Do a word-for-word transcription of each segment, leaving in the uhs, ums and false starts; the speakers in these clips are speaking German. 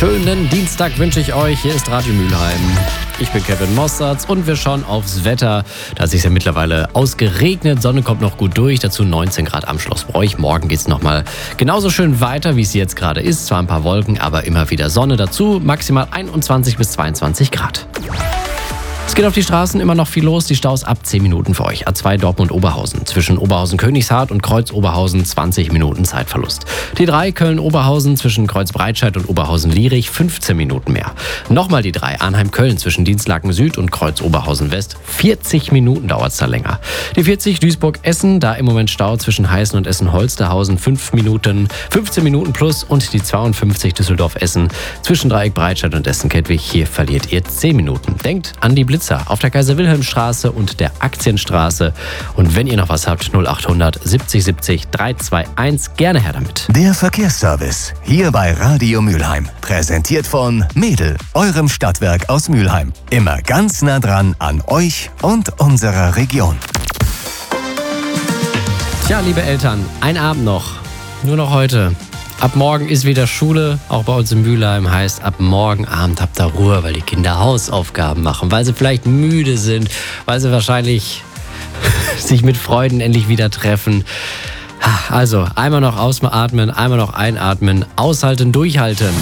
Schönen Dienstag wünsche ich euch. Hier ist Radio Mülheim. Ich bin Kevin Mostards und wir schauen aufs Wetter. Da ist es ja mittlerweile ausgeregnet. Sonne kommt noch gut durch. Dazu neunzehn Grad am Schloss Broich. Morgen geht es nochmal genauso schön weiter, wie es jetzt gerade ist. Zwar ein paar Wolken, aber immer wieder Sonne dazu. Maximal einundzwanzig bis zweiundzwanzig Grad. Es geht auf die Straßen immer noch viel los. Die Staus ab zehn Minuten für euch. A zwei Dortmund-Oberhausen. Zwischen Oberhausen-Königshardt und Kreuz-Oberhausen zwanzig Minuten Zeitverlust. T drei Köln-Oberhausen zwischen Kreuz-Breitscheid und Oberhausen-Lierich fünfzehn Minuten mehr. Nochmal die drei Arnheim-Köln zwischen Dienstlaken-Süd und Kreuz-Oberhausen-West. vierzig Minuten dauert es da länger. Die vierzig Duisburg-Essen, da im Moment Stau zwischen Heißen und Essen-Holsterhausen fünf Minuten, fünfzehn Minuten plus. Und die zweiundfünfzig Düsseldorf-Essen zwischen Dreieck-Breitscheid und Essen-Kettwig. Hier verliert ihr zehn Minuten. Denkt an die Blitzer auf der Kaiser-Wilhelm-Straße und der Aktienstraße. Und wenn ihr noch was habt, null achthundert siebzig siebzig dreihunderteinundzwanzig, gerne her damit. Der Verkehrsservice, hier bei Radio Mülheim. Präsentiert von Mädel, eurem Stadtwerk aus Mülheim. Immer ganz nah dran an euch und unserer Region. Tja, liebe Eltern, ein Abend noch. Nur noch heute. Ab morgen ist wieder Schule, auch bei uns in Mülheim. Heißt, ab morgen Abend habt ihr Ruhe, weil die Kinder Hausaufgaben machen, weil sie vielleicht müde sind, weil sie wahrscheinlich sich mit Freunden endlich wieder treffen. Also, einmal noch ausatmen, einmal noch einatmen, aushalten, durchhalten.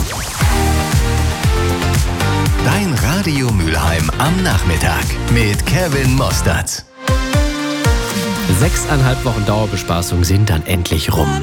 Dein Radio Mülheim am Nachmittag mit Kevin Mostards. Sechseinhalb Wochen Dauerbespaßung sind dann endlich rum.